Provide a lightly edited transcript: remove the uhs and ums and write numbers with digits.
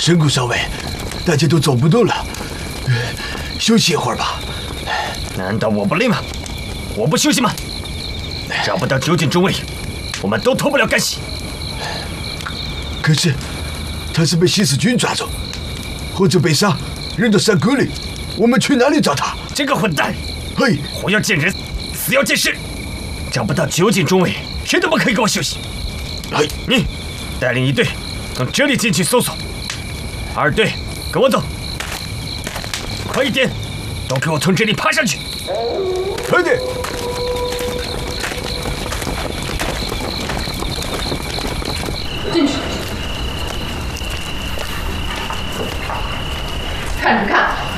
神谷上尉，大家都走不动了，休息一会儿吧。 难道我不累吗？我不休息吗？找不到酒井中尉，我们都脱不了干系。 可是他是被西死军抓住，或者被杀，扔到山沟里，我们去哪里找他？ 这个混蛋！ 嘿， 活要见人，死要见尸。找不到酒井中尉，谁都不可以给我休息。 嘿， 你带领一队从这里进去搜索，二队跟我走，快一点，都给我从这里爬上去。 快点！ 进去，看什么看？